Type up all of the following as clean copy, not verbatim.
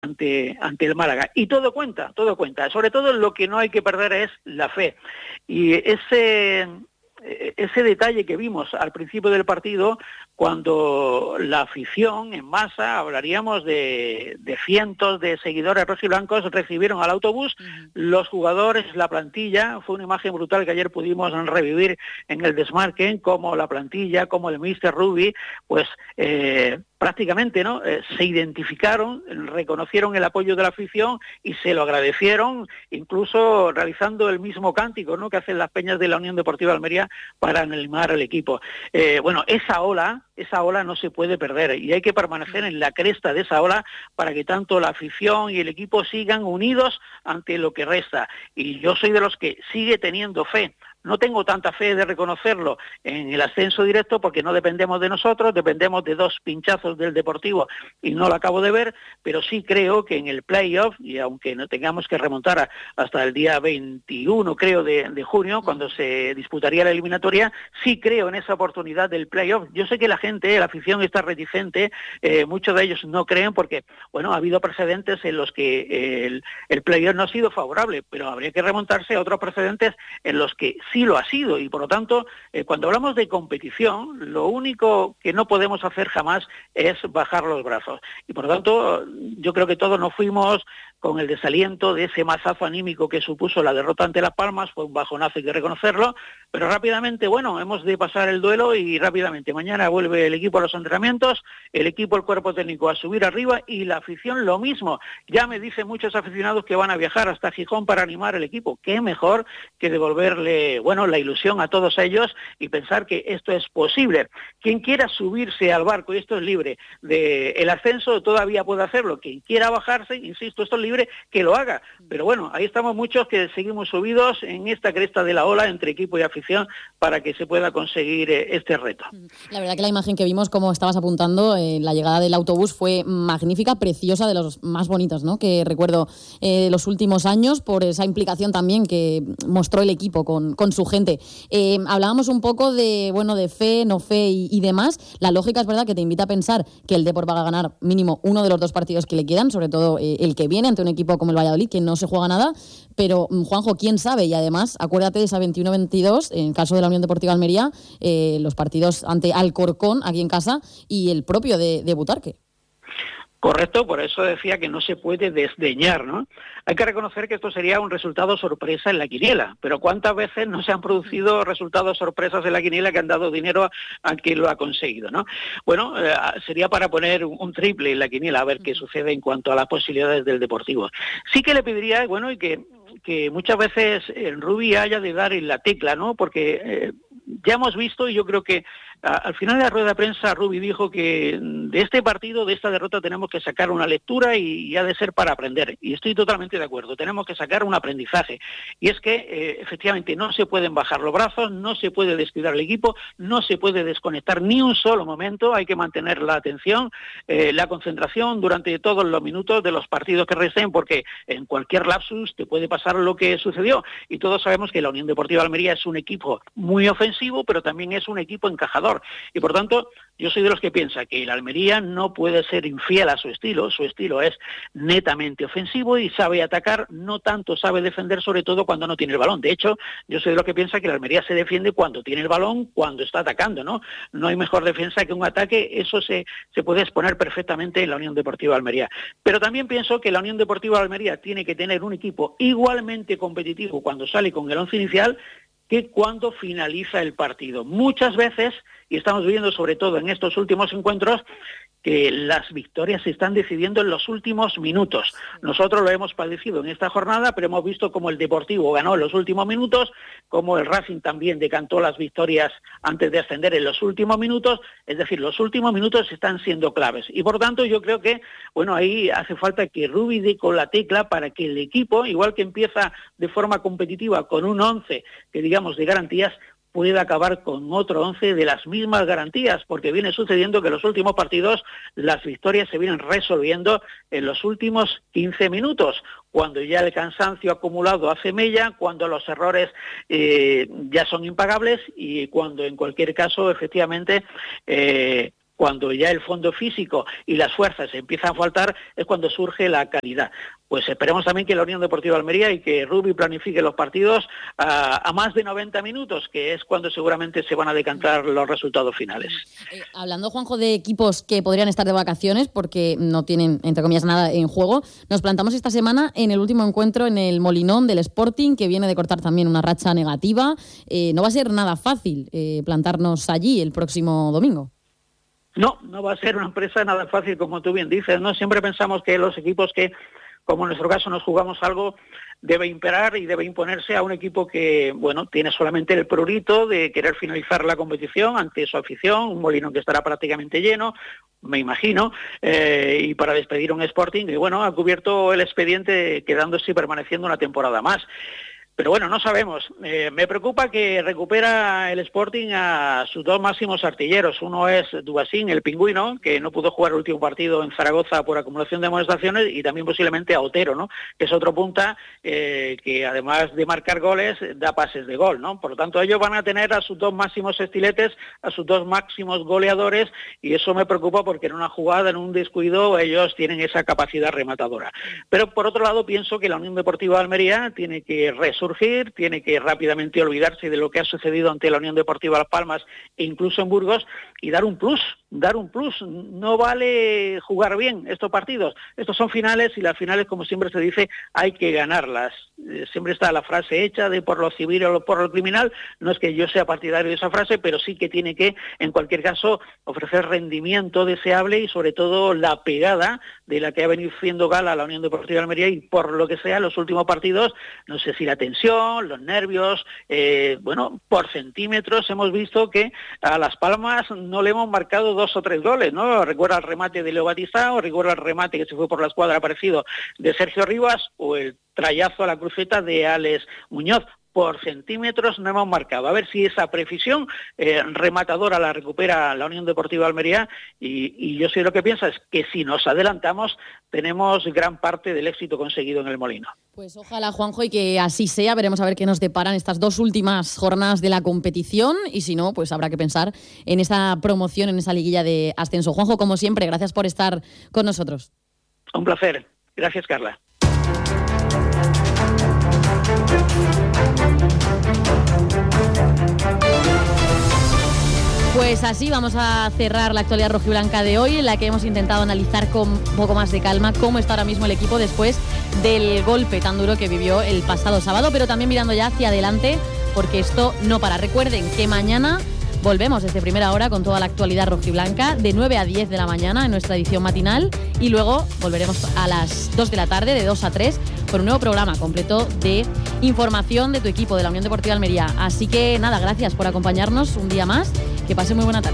ante el Málaga. Y todo cuenta. Sobre todo lo que no hay que perder es la fe. Y ese detalle que vimos al principio del partido, cuando la afición en masa, hablaríamos de cientos de seguidores rojiblancos, recibieron al autobús, los jugadores, la plantilla, fue una imagen brutal que ayer pudimos revivir en el Desmarque, como la plantilla, como el míster Rubi, pues prácticamente, ¿no? Se identificaron, reconocieron el apoyo de la afición y se lo agradecieron, incluso realizando el mismo cántico, ¿no?, que hacen las peñas de la Unión Deportiva Almería para animar al equipo. Bueno, esa ola no se puede perder y hay que permanecer en la cresta de esa ola para que tanto la afición y el equipo sigan unidos ante lo que resta. Y yo soy de los que sigue teniendo fe. No tengo tanta fe de reconocerlo en el ascenso directo porque no dependemos de nosotros, dependemos de 2 pinchazos del Deportivo y no lo acabo de ver, pero sí creo que en el playoff, y aunque no tengamos que remontar hasta el día 21, creo, de junio, cuando se disputaría la eliminatoria, sí creo en esa oportunidad del playoff. Yo sé que la afición está reticente, muchos de ellos no creen porque, bueno, ha habido precedentes en los que el playoff no ha sido favorable, pero habría que remontarse a otros precedentes en los que sí lo ha sido y por lo tanto cuando hablamos de competición lo único que no podemos hacer jamás es bajar los brazos y por lo tanto yo creo que todos nos fuimos con el desaliento de ese mazazo anímico que supuso la derrota ante Las Palmas. Fue un bajonazo, hay que reconocerlo, pero rápidamente, bueno, hemos de pasar el duelo y rápidamente mañana vuelve el equipo a los entrenamientos, el equipo, el cuerpo técnico a subir arriba y la afición lo mismo. Ya me dicen muchos aficionados que van a viajar hasta Gijón para animar el equipo. Qué mejor que devolverle, bueno, la ilusión a todos ellos y pensar que esto es posible. Quien quiera subirse al barco, y esto es libre, del ascenso todavía puede hacerlo. Quien quiera bajarse, insisto, esto es libre, que lo haga. Pero bueno, ahí estamos muchos que seguimos subidos en esta cresta de la ola entre equipo y afición para que se pueda conseguir este reto. La verdad que la imagen que vimos, como estabas apuntando, la llegada del autobús fue magnífica, preciosa, de los más bonitos, ¿no?, que recuerdo los últimos años, por esa implicación también que mostró el equipo con su gente. Hablábamos un poco de, bueno, de fe, no fe y demás. La lógica es verdad que te invita a pensar que el Depor va a ganar mínimo uno de los 2 partidos que le quedan, sobre todo el que viene ante un equipo como el Valladolid, que no se juega nada, pero Juanjo, quién sabe, y además acuérdate de esa 21-22 en caso de la Unión Deportiva Almería, los partidos ante Alcorcón aquí en casa y el propio de Butarque. Correcto, por eso decía que no se puede desdeñar, ¿no? Hay que reconocer que esto sería un resultado sorpresa en la quiniela, pero ¿cuántas veces no se han producido resultados sorpresas en la quiniela que han dado dinero a quien lo ha conseguido, ¿no? Bueno, sería para poner un triple en la quiniela, a ver qué sucede en cuanto a las posibilidades del Deportivo. Sí que le pediría, bueno, y que muchas veces el Rubi haya de dar en la tecla, ¿no? Porque ya hemos visto, y yo creo que al final de la rueda de prensa Rubi dijo que de este partido, de esta derrota, tenemos que sacar una lectura y ha de ser para aprender. Y estoy totalmente de acuerdo, tenemos que sacar un aprendizaje. Y es que efectivamente no se pueden bajar los brazos, no se puede descuidar el equipo, no se puede desconectar ni un solo momento, hay que mantener la atención, la concentración durante todos los minutos de los partidos que resten, porque en cualquier lapsus te puede pasar lo que sucedió. Y todos sabemos que la Unión Deportiva Almería es un equipo muy ofensivo, pero también es un equipo encajador. Y por tanto, yo soy de los que piensa que el Almería no puede ser infiel a su estilo es netamente ofensivo y sabe atacar, no tanto sabe defender, sobre todo cuando no tiene el balón. De hecho, yo soy de los que piensa que el Almería se defiende cuando tiene el balón, cuando está atacando, ¿no? No hay mejor defensa que un ataque, eso se puede exponer perfectamente en la Unión Deportiva Almería. Pero también pienso que la Unión Deportiva Almería tiene que tener un equipo igualmente competitivo cuando sale con el once inicial que cuando finaliza el partido. Muchas veces, y estamos viendo sobre todo en estos últimos encuentros, que las victorias se están decidiendo en los últimos minutos. Nosotros lo hemos padecido en esta jornada, pero hemos visto cómo el Deportivo ganó en los últimos minutos, cómo el Racing también decantó las victorias antes de ascender en los últimos minutos, es decir, los últimos minutos están siendo claves. Y por tanto yo creo que, bueno, ahí hace falta que Rubi dé con la tecla para que el equipo, igual que empieza de forma competitiva con un 11, que digamos de garantías, pueda acabar con otro 11 de las mismas garantías, porque viene sucediendo que en los últimos partidos las victorias se vienen resolviendo en los últimos 15 minutos, cuando ya el cansancio acumulado hace mella, cuando los errores ya son impagables y cuando en cualquier caso efectivamente cuando ya el fondo físico y las fuerzas empiezan a faltar, es cuando surge la calidad. Pues esperemos también que la Unión Deportiva Almería y que Rubi planifique los partidos a más de 90 minutos, que es cuando seguramente se van a decantar los resultados finales. Hablando, Juanjo, de equipos que podrían estar de vacaciones porque no tienen, entre comillas, nada en juego, nos plantamos esta semana en el último encuentro en el Molinón del Sporting, que viene de cortar también una racha negativa. No va a ser nada fácil plantarnos allí el próximo domingo. No va a ser una empresa nada fácil, como tú bien dices, ¿no? Siempre pensamos que los equipos que, como en nuestro caso, nos jugamos algo, debe imperar y debe imponerse a un equipo que, bueno, tiene solamente el prurito de querer finalizar la competición ante su afición, un Molinón que estará prácticamente lleno, me imagino, y para despedir un Sporting que, bueno, ha cubierto el expediente quedándose y permaneciendo una temporada más. Pero bueno, no sabemos. Me preocupa que recupera el Sporting a sus dos máximos artilleros. Uno es Dubasín, el pingüino, que no pudo jugar el último partido en Zaragoza por acumulación de amonestaciones, y también posiblemente a Otero, ¿no? Que es otro punta que además de marcar goles, da pases de gol, ¿no? Por lo tanto, ellos van a tener a sus dos máximos estiletes, a sus dos máximos goleadores, y eso me preocupa porque en una jugada, en un descuido, ellos tienen esa capacidad rematadora. Pero por otro lado, pienso que la Unión Deportiva de Almería tiene que resurgir, tiene que rápidamente olvidarse de lo que ha sucedido ante la Unión Deportiva Las Palmas e incluso en Burgos y dar un plus. No vale jugar bien estos partidos. Estos son finales y las finales, como siempre se dice, hay que ganarlas. Siempre está la frase hecha de por lo civil o por lo criminal. No es que yo sea partidario de esa frase, pero sí que tiene que, en cualquier caso, ofrecer rendimiento deseable y sobre todo la pegada de la que ha venido haciendo gala la Unión Deportiva de Almería, y por lo que sea, los últimos partidos, no sé si la tensión, los nervios, por centímetros hemos visto que a Las Palmas no le hemos marcado 2 o 3 goles, ¿no? Recuerda el remate de Leo Batistao, recuerda el remate que se fue por la escuadra aparecido de Sergio Rivas, o el trayazo a la cruceta de Alex Muñoz. Por centímetros no hemos marcado. A ver si esa precisión rematadora la recupera la Unión Deportiva Almería, y yo sé lo que pienso es que si nos adelantamos tenemos gran parte del éxito conseguido en el Molino. Pues ojalá, Juanjo, y que así sea. Veremos a ver qué nos deparan estas 2 últimas jornadas de la competición, y si no, pues habrá que pensar en esa promoción, en esa liguilla de ascenso. Juanjo, como siempre, gracias por estar con nosotros. Un placer. Gracias, Carla. Pues así vamos a cerrar la actualidad rojiblanca de hoy, en la que hemos intentado analizar con un poco más de calma cómo está ahora mismo el equipo después del golpe tan duro que vivió el pasado sábado, pero también mirando ya hacia adelante, porque esto no para. Recuerden que mañana volvemos desde primera hora con toda la actualidad rojiblanca, de 9 a 10 de la mañana en nuestra edición matinal, y luego volveremos a las 2 de la tarde, de 2 a 3, con un nuevo programa completo de información de tu equipo, de la Unión Deportiva Almería. Así que nada, gracias por acompañarnos un día más. Que pase muy buena tarde.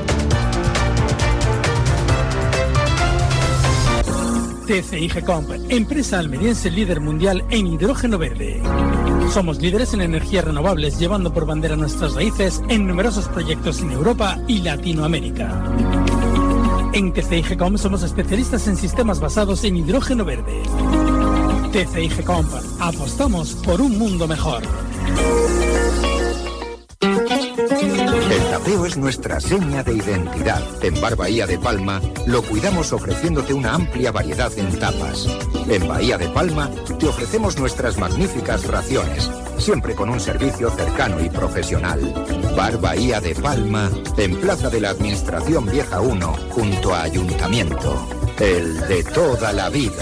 TCI Comp, empresa almeriense líder mundial en hidrógeno verde. Somos líderes en energías renovables, llevando por bandera nuestras raíces en numerosos proyectos en Europa y Latinoamérica. En TCI Comp somos especialistas en sistemas basados en hidrógeno verde. TCI Comp, apostamos por un mundo mejor. El tapeo es nuestra seña de identidad. En Bar Bahía de Palma lo cuidamos ofreciéndote una amplia variedad en tapas. En Bahía de Palma te ofrecemos nuestras magníficas raciones, siempre con un servicio cercano y profesional. Bar Bahía de Palma, en Plaza de la Administración Vieja 1, junto a Ayuntamiento. El de toda la vida.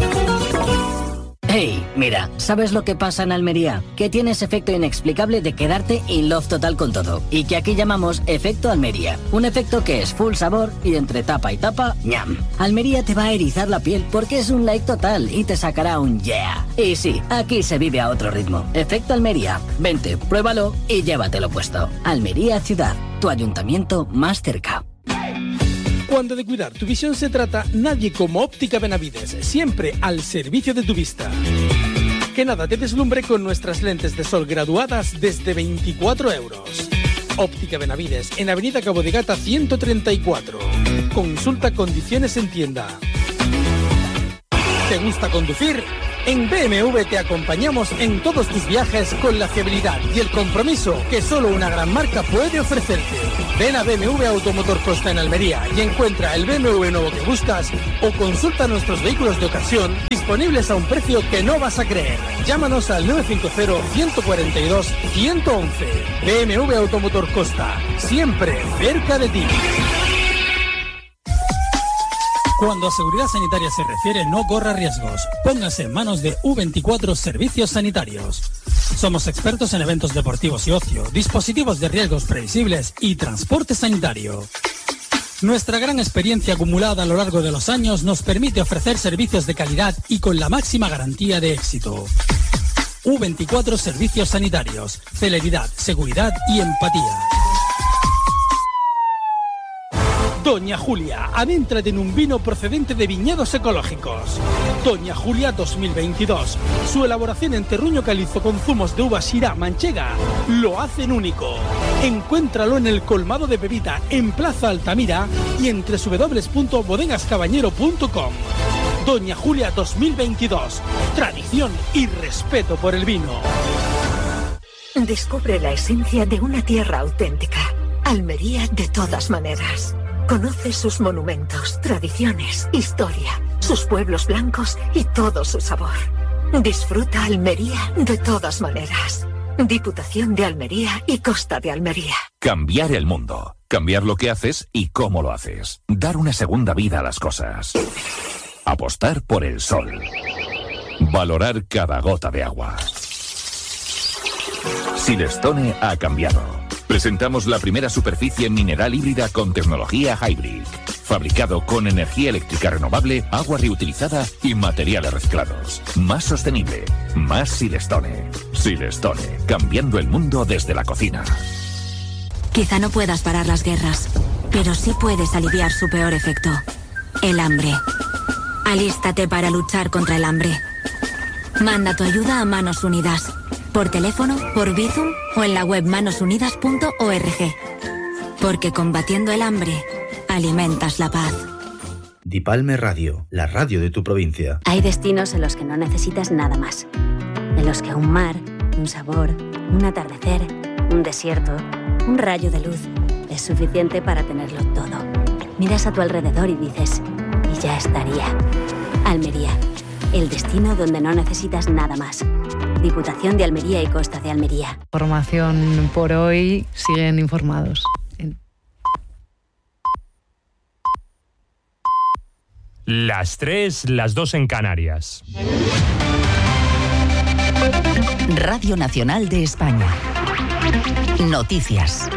Hey, mira, ¿sabes lo que pasa en Almería? Que tienes efecto inexplicable de quedarte in love total con todo, y que aquí llamamos efecto Almería. Un efecto que es full sabor y entre tapa y tapa, ñam. Almería te va a erizar la piel porque es un like total y te sacará un yeah. Y sí, aquí se vive a otro ritmo. Efecto Almería. Vente, pruébalo y llévatelo puesto. Almería Ciudad, tu ayuntamiento más cerca. Cuando de cuidar tu visión se trata, nadie como Óptica Benavides, siempre al servicio de tu vista. Que nada te deslumbre con nuestras lentes de sol graduadas desde 24 euros. Óptica Benavides, en Avenida Cabo de Gata 134. Consulta condiciones en tienda. ¿Te gusta conducir? En BMW te acompañamos en todos tus viajes con la fiabilidad y el compromiso que solo una gran marca puede ofrecerte. Ven a BMW Automotor Costa en Almería y encuentra el BMW nuevo que buscas o consulta nuestros vehículos de ocasión disponibles a un precio que no vas a creer. Llámanos al 950-142-111. BMW Automotor Costa, siempre cerca de ti. Cuando a seguridad sanitaria se refiere, no corra riesgos. Póngase en manos de U24 Servicios Sanitarios. Somos expertos en eventos deportivos y ocio, dispositivos de riesgos previsibles y transporte sanitario. Nuestra gran experiencia acumulada a lo largo de los años nos permite ofrecer servicios de calidad y con la máxima garantía de éxito. U24 Servicios Sanitarios. Celeridad, seguridad y empatía. Doña Julia, adéntrate en un vino procedente de viñedos ecológicos. Doña Julia 2022. Su elaboración en terruño calizo con zumos de uva Syrah manchega lo hacen único. Encuéntralo en el colmado de Pepita, en Plaza Altamira y en www.bodegascabañero.com. Doña Julia 2022. Tradición y respeto por el vino. Descubre la esencia de una tierra auténtica. Almería de todas maneras. Conoce sus monumentos, tradiciones, historia, sus pueblos blancos y todo su sabor. Disfruta Almería de todas maneras. Diputación de Almería y Costa de Almería. Cambiar el mundo. Cambiar lo que haces y cómo lo haces. Dar una segunda vida a las cosas. Apostar por el sol. Valorar cada gota de agua. Silestone ha cambiado. Presentamos la primera superficie mineral híbrida con tecnología Hybrid. Fabricado con energía eléctrica renovable, agua reutilizada y materiales reciclados. Más sostenible, más Silestone. Silestone, cambiando el mundo desde la cocina. Quizá no puedas parar las guerras, pero sí puedes aliviar su peor efecto. El hambre. Alístate para luchar contra el hambre. Manda tu ayuda a Manos Unidas. Por teléfono, por Bizum o en la web manosunidas.org. Porque combatiendo el hambre, alimentas la paz. Dipalme Radio, la radio de tu provincia. Hay destinos en los que no necesitas nada más. En los que un mar, un sabor, un atardecer, un desierto, un rayo de luz es suficiente para tenerlo todo. Miras a tu alrededor y dices, y ya estaría. Almería, el destino donde no necesitas nada más. Diputación de Almería y Costa de Almería. Información por hoy, siguen informados. Las 3, las 2 en Canarias. Radio Nacional de España. Noticias.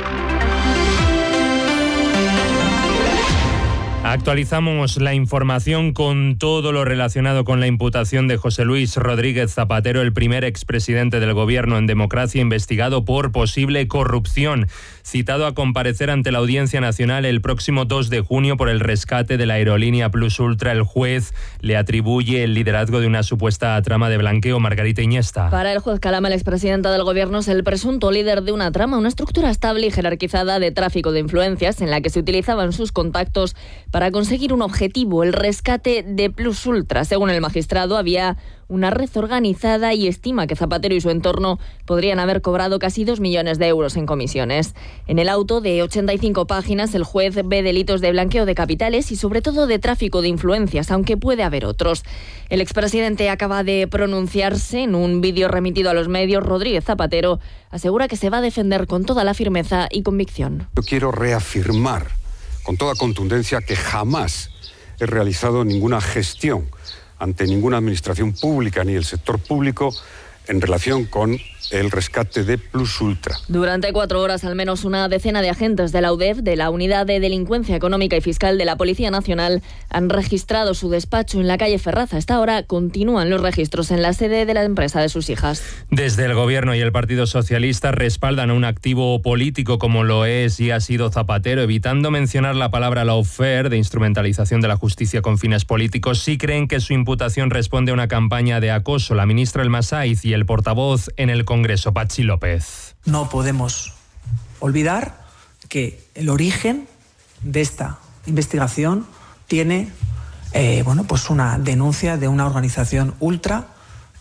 Actualizamos la información con todo lo relacionado con la imputación de José Luis Rodríguez Zapatero, el primer expresidente del Gobierno en democracia investigado por posible corrupción. Citado a comparecer ante la Audiencia Nacional el próximo 2 de junio por el rescate de la aerolínea Plus Ultra, el juez le atribuye el liderazgo de una supuesta trama de blanqueo. Margarita Iniesta. Para el juez Calama, el expresidente del Gobierno es el presunto líder de una trama, una estructura estable y jerarquizada de tráfico de influencias en la que se utilizaban sus contactos para conseguir un objetivo, el rescate de Plus Ultra. Según el magistrado, había una red organizada y estima que Zapatero y su entorno podrían haber cobrado casi 2 millones de euros en comisiones. En el auto de 85 páginas, el juez ve delitos de blanqueo de capitales y sobre todo de tráfico de influencias, aunque puede haber otros. El expresidente acaba de pronunciarse en un vídeo remitido a los medios. Rodríguez Zapatero asegura que se va a defender con toda la firmeza y convicción. Yo quiero reafirmar con toda contundencia que jamás he realizado ninguna gestión ante ninguna administración pública ni el sector público en relación con el rescate de Plus Ultra. Durante 4 horas, al menos una decena de agentes de la UDEF, de la Unidad de Delincuencia Económica y Fiscal de la Policía Nacional, han registrado su despacho en la calle Ferraz. Hasta ahora continúan los registros en la sede de la empresa de sus hijas. Desde el Gobierno y el Partido Socialista respaldan a un activo político como lo es y ha sido Zapatero, evitando mencionar la palabra lawfare, de instrumentalización de la justicia con fines políticos. Sí creen que su imputación responde a una campaña de acoso. La ministra Elma Saiz y el portavoz en el Congreso, Patxi López. No podemos olvidar que el origen de esta investigación tiene pues una denuncia de una organización ultra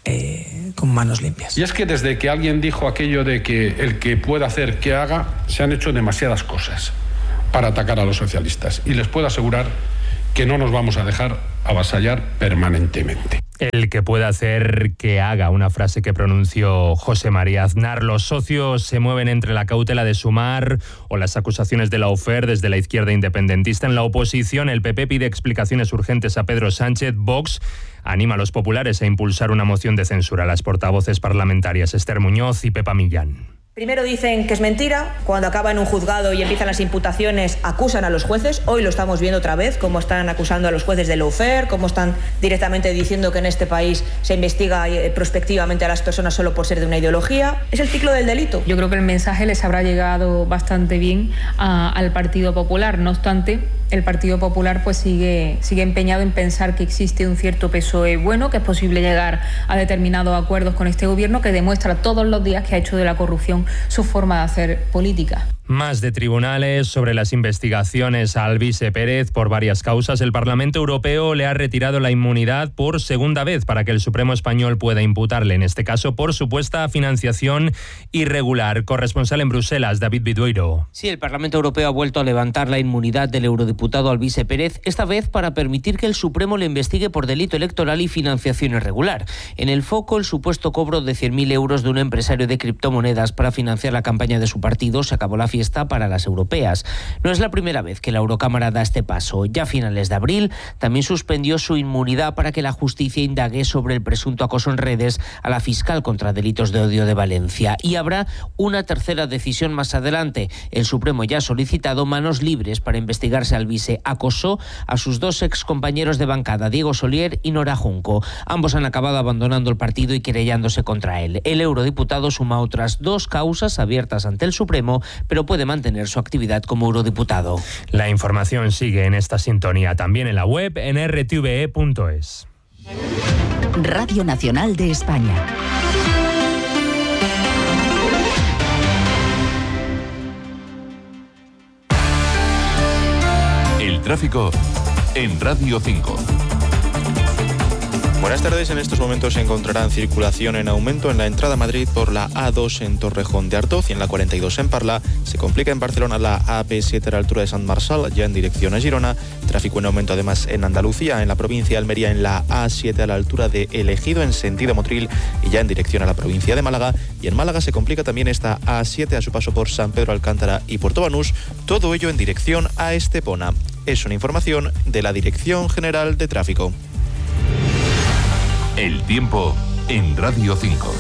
con manos limpias. Y es que desde que alguien dijo aquello de que el que pueda hacer que haga, se han hecho demasiadas cosas para atacar a los socialistas. Y les puedo asegurar que no nos vamos a dejar avasallar permanentemente. El que pueda hacer que haga, una frase que pronunció José María Aznar. Los socios se mueven entre la cautela de Sumar o las acusaciones de la UFER desde la izquierda independentista. En la oposición, el PP pide explicaciones urgentes a Pedro Sánchez. Vox anima a los populares a impulsar una moción de censura. Las portavoces parlamentarias Esther Muñoz y Pepa Millán. Primero dicen que es mentira, cuando acaba en un juzgado y empiezan las imputaciones acusan a los jueces. Hoy lo estamos viendo otra vez, cómo están acusando a los jueces de lawfare, cómo están directamente diciendo que en este país se investiga prospectivamente a las personas solo por ser de una ideología. Es el ciclo del delito. Yo creo que el mensaje les habrá llegado bastante bien al Partido Popular. No obstante, el Partido Popular pues sigue empeñado en pensar que existe un cierto PSOE bueno, que es posible llegar a determinados acuerdos con este gobierno, que demuestra todos los días que ha hecho de la corrupción su forma de hacer política. Más de tribunales sobre las investigaciones a Alvise Pérez por varias causas. El Parlamento Europeo le ha retirado la inmunidad por segunda vez para que el Supremo español pueda imputarle, en este caso, por supuesta financiación irregular. Corresponsal en Bruselas, David Bidueiro. Sí, el Parlamento Europeo ha vuelto a levantar la inmunidad del eurodiputado Alvise Pérez, esta vez para permitir que el Supremo le investigue por delito electoral y financiación irregular. En el foco, el supuesto cobro de 100.000 euros de un empresario de criptomonedas para financiar la campaña de su partido. Se acabó la fiesta para las europeas. No es la primera vez que la Eurocámara da este paso. Ya a finales de abril también suspendió su inmunidad para que la justicia indague sobre el presunto acoso en redes a la fiscal contra delitos de odio de Valencia. Y habrá una tercera decisión más adelante. El Supremo ya ha solicitado manos libres para investigar si Alvise acosó a sus dos excompañeros de bancada, Diego Solier y Nora Junco. Ambos han acabado abandonando el partido y querellándose contra él. El eurodiputado suma otras dos causas abiertas ante el Supremo, pero puede mantener su actividad como eurodiputado. La información sigue en esta sintonía, también en la web en rtve.es. Radio Nacional de España. El tráfico en Radio 5. Buenas tardes, en estos momentos se encontrarán circulación en aumento en la entrada a Madrid por la A2 en Torrejón de Ardoz y en la 42 en Parla. Se complica en Barcelona la AP7 a la altura de Sant Marçal, ya en dirección a Girona. Tráfico en aumento además en Andalucía, en la provincia de Almería en la A7 a la altura de El Ejido en sentido Motril y ya en dirección a la provincia de Málaga. Y en Málaga se complica también esta A7 a su paso por San Pedro Alcántara y Puerto Banús, todo ello en dirección a Estepona. Es una información de la Dirección General de Tráfico. El tiempo en Radio 5.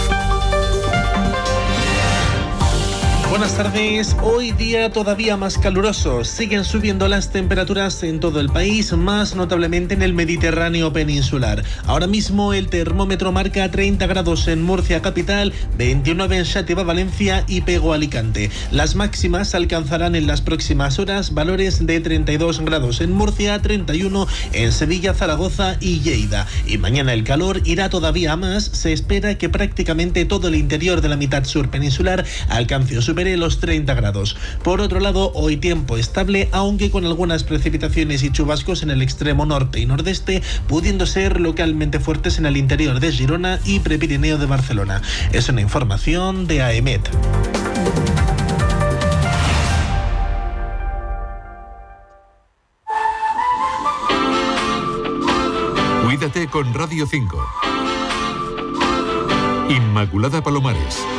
Buenas tardes. Hoy día todavía más caluroso. Siguen subiendo las temperaturas en todo el país, más notablemente en el Mediterráneo peninsular. Ahora mismo el termómetro marca 30 grados en Murcia capital, 29 en Xàtiva, Valencia y Pego, Alicante. Las máximas alcanzarán en las próximas horas valores de 32 grados en Murcia, 31 en Sevilla, Zaragoza y Lleida. Y mañana el calor irá todavía a más. Se espera que prácticamente todo el interior de la mitad sur peninsular alcance o supere los 30 grados. Por otro lado, hoy tiempo estable, aunque con algunas precipitaciones y chubascos en el extremo norte y nordeste, pudiendo ser localmente fuertes en el interior de Girona y Prepirineo de Barcelona. Es una información de AEMET. Cuídate con Radio 5. Inmaculada Palomares.